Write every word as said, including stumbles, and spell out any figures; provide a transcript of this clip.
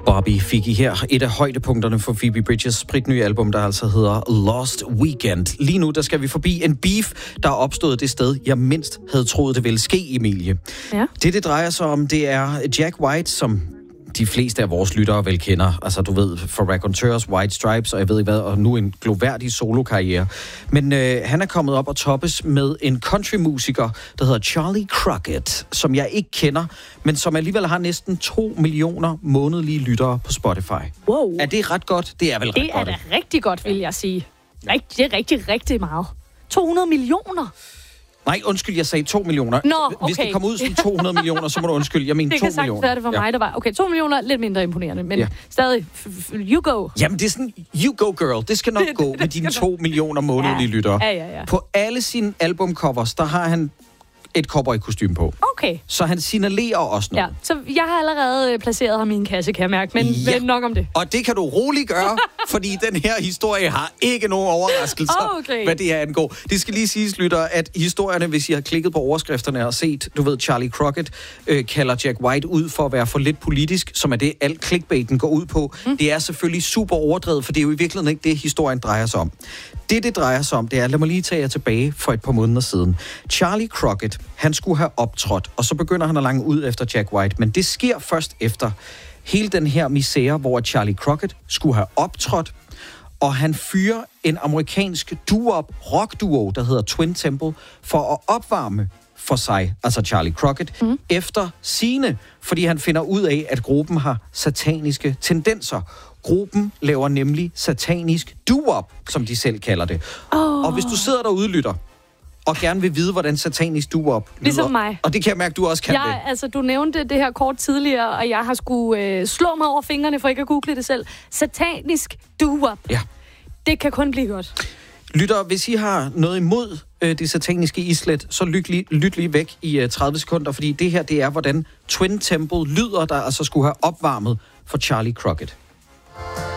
Bobby fik I her et af højdepunkterne for Phoebe Bridgers spritnye album, der altså hedder Lost Weekend. Lige nu der skal vi forbi en beef, der er opstået det sted, jeg mindst havde troet, det ville ske, Emilie. Ja. Det, det drejer sig om, det er Jack White, som de fleste af vores lyttere vel kender. Altså, du ved, for Raconteurs, White Stripes, og jeg ved ikke hvad, og nu en gloværdig solokarriere. Men øh, han er kommet op og toppes med en countrymusiker, der hedder Charlie Crockett, som jeg ikke kender, men som alligevel har næsten to millioner månedlige lyttere på Spotify. Wow. Er det ret godt? Det er vel ret Det godt. er da rigtig godt, vil jeg sige. Rigtig, det er rigtig, rigtig meget. to hundrede millioner? Nej, undskyld, jeg sagde to millioner. Nå, okay. Hvis det kommer ud som to hundrede millioner, så må du undskylde. Jeg mener det to kan sagtens millioner. være det for mig, ja. der var. Okay, to millioner, lidt mindre imponerende, men Ja. stadig, f- f- you go. Jamen, det er sådan, you go girl. Det skal nok Det- gå det- med det dine skal to millioner månedlige Ja. lyttere. Ja, ja, ja. På alle sine albumcovers, der har han et cowboy-kostume på. Okay. Så han signalerer også noget. Ja, så jeg har allerede øh, placeret ham i en kasse, kan jeg mærke, men Ja. ja. nok om det. Og det kan du roligt gøre, fordi den her historie har ikke nogen overraskelser, Okay. hvad det her angår. Det skal lige siges, lytter, at historierne, hvis I har klikket på overskrifterne og set, du ved, Charlie Crockett øh, kalder Jack White ud for at være for lidt politisk, som er det, alt clickbaiten går ud på. Mm. Det er selvfølgelig super overdrevet, for det er jo i virkeligheden ikke det, historien drejer sig om. Det, det drejer sig om, det er, lad mig lige tage jer tilbage for et par måneder siden. Charlie Crockett, han skulle have optrådt, og så begynder han at lange ud efter Jack White, men det sker først efter hele den her misære, hvor Charlie Crockett skulle have optrådt, og han fyrer en amerikansk doo-wop rockduo, der hedder Twin Temple, for at opvarme for sig, altså Charlie Crockett, mm. efter sine, fordi han finder ud af, at gruppen har sataniske tendenser. Gruppen laver nemlig satanisk doo-wop, som de selv kalder det. Oh. Og hvis du sidder derude, lytter, og gerne vil vide, hvordan satanisk doo-wop lyder, Ligesom mig. og det kan jeg mærke, du også kan Jeg, det. altså, du nævnte det her kort tidligere, og jeg har skulle øh, slå mig over fingrene, for ikke at google det selv. Satanisk doo-wop. Ja. Det kan kun blive godt. Lytter, hvis I har noget imod øh, det sataniske islet, så lyt lige, lyt lige væk i øh, tredive sekunder, fordi det her, det er, hvordan Twin Temple lyder, der altså skulle have opvarmet for Charlie Crockett.